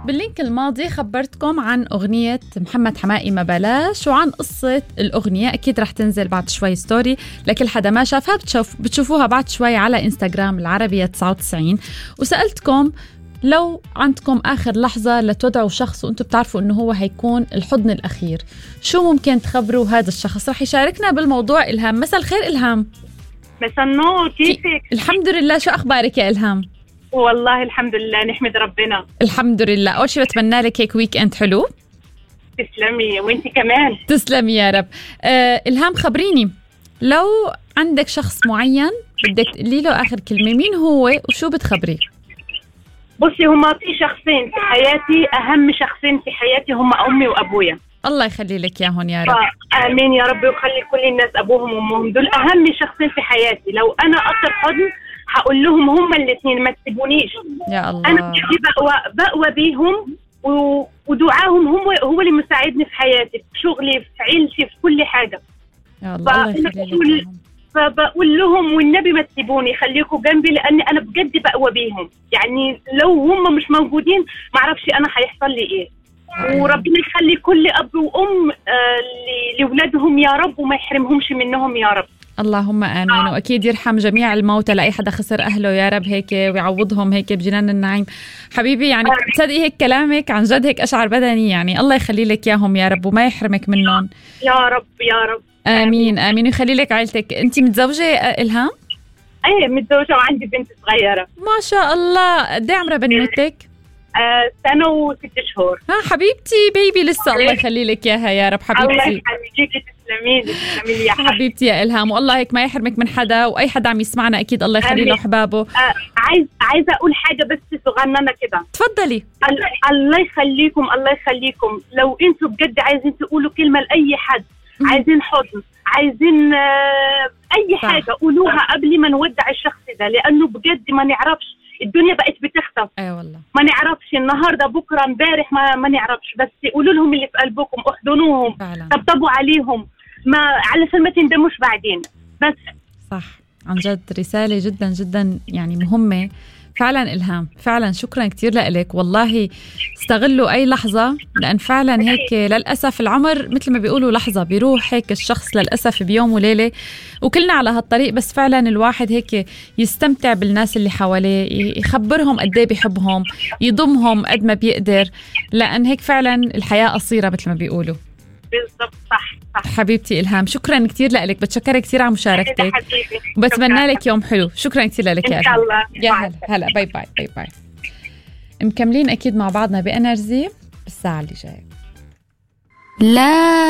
باللينك الماضي خبرتكم عن أغنية محمد حماقي ما بلاش، وعن قصة الأغنية. أكيد رح تنزل بعد شوي ستوري لكل حدا ما شافها، بتشوفوها بعد شوي على إنستغرام العربية 99. وسألتكم لو عندكم آخر لحظة لتودعوا شخص وأنتم بتعرفوا أنه هو هيكون الحضن الأخير، شو ممكن تخبروا هذا الشخص؟ رح يشاركنا بالموضوع إلهام. مساء الخير إلهام. مساء النور، كيفك؟ الحمد لله. شو أخبارك يا إلهام؟ والله الحمد لله، نحمد ربنا. الحمد لله. أول شيء بتمنى لك هيك ويك أند حلو. تسلمي، وانتي كمان. تسلمي يا رب. إلهام، خبريني، لو عندك شخص معين بدك تقولي له آخر كلمة، مين هو وشو بتخبريه؟ بصي، هما في شخصين في حياتي، أهم شخصين في حياتي هما أمي وأبويا. الله يخلي لك ياهن يا رب. آمين يا رب، ويخلي كل الناس أبوهم وأمهم، دول أهم شخصين في حياتي. لو أنا أطلب حضن هقول لهم هما الاثنين ما تسيبونيش يا الله. أنا بقوى بيهم، ودعاهم هو اللي مساعدني في حياتي، في شغلي، في عيلتي، في كل حاجة. يا الله، الله يخلي لك. فبقول لهم والنبي ما تسيبوني، خليكم جنبي، لأني أنا بجد بقوى بيهم. يعني لو هم مش موجودين ما أعرفش أنا هيحصل لي إيه. وربنا يخلي كل أب وأم لولادهم يا رب، وما يحرمهمش منهم يا رب. اللهم آمين. وأكيد يرحم جميع الموتى لأي حدا خسر أهله يا رب هيك، ويعوضهم هيك بجنان النعيم. حبيبي يعني تصدقي هيك كلامك عن جد هيك أشعر بدني، يعني الله يخلي لك ياهم يا رب وما يحرمك منهم يا رب يا رب. آمين آمين. ويخلي لك عائلتك. أنت متزوجة إلهام؟ أيه متزوجة وعندي بنت صغيرة. ما شاء الله. قد ايه عمرها بنوتك؟ 1 سنة و6 شهور. حبيبتي بيبي لسه. الله يخلي لك اياها يا رب حبيبتي. الله يخليكي، تسلمي لي يا حبيبتي يا إلهام. والله هيك ما يحرمك من حدا، واي حدا عم يسمعنا اكيد الله يخلي له احبابه. عايزه اقول حاجه بس صغننه كده. تفضلي. الله يخليكم، الله يخليكم. لو انتوا بجد عايزين تقولوا كلمه لاي حد، عايزين حضن، عايزين اي حاجه، قولوها قبل ما نودع الشخص ده، لانه بجد ما نعرفش، الدنيا بقت بتخطف. والله ما نعرفش النهارده بكره امبارح، ما نعرفش. بس قولوا لهم اللي في قلبكم، احضنوهم، طبطبوا عليهم، ما علشان ما تندموش بعدين. بس صح، عن جد رساله جدا جدا يعني مهمه فعلا. إلهام فعلا شكرا كتير لك. والله استغلوا أي لحظة، لأن فعلا هيك للأسف العمر مثل ما بيقولوا لحظة بيروح هيك الشخص للأسف بيوم وليلة، وكلنا على هالطريق. بس فعلا الواحد هيك يستمتع بالناس اللي حواليه، يخبرهم قد ايه بيحبهم، يضمهم قد ما بيقدر، لأن هيك فعلا الحياة قصيرة مثل ما بيقولوا. بالضبط، صح. حبيبتي إلهام شكرا كتير لك، بتشكرك كتير على مشاركتك، وبتمنى لك يوم حلو. شكرا كتير لك يا إلهام. يا هلا باي باي باي باي. مكملين أكيد مع بعضنا بإنرجي بالساعة اللي جاية. لا